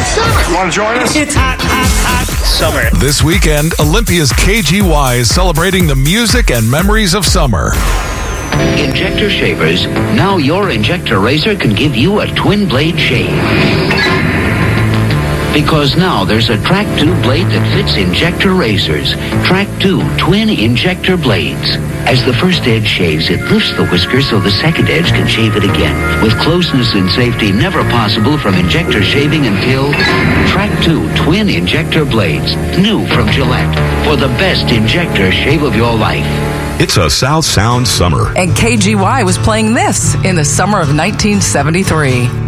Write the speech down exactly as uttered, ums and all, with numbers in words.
It's summer. Want to join us? It's hot, hot, hot summer. This weekend, Olympia's K G Y is celebrating the music and memories of summer. Injector shavers. Now your Injector razor can give you a twin blade shave. Because now there's a Track two blade that fits Injector razors. Track two twin Injector blades. As the first edge shaves, it lifts the whisker so the second edge can shave it again. With closeness and safety never possible from Injector shaving until Track two twin Injector blades. New from Gillette. For the best Injector shave of your life. It's a South Sound summer. And K G Y was playing this in the summer of nineteen seventy-three.